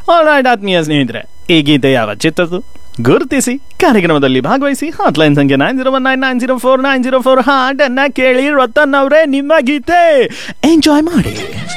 All right ಆತ್ಮೀಯ ಸ್ನೇಹಿತರೆ, ಈ ಗೀತೆ ಯಾವ ಚಿತ್ರದ್ದು ಗುರುತಿಸಿ ಕಾರ್ಯಕ್ರಮದಲ್ಲಿ ಭಾಗವಹಿಸಿ. ಹಾಟ್ಲೈನ್ ಸಂಖ್ಯೆ 9019904904 ಹಾಡನ್ನ ಕೇಳಿ ರತನ್ ಅವರೇ ನಿಮ್ಮ ಗೀತೆ ಎಂಜಾಯ್ ಮಾಡಿ.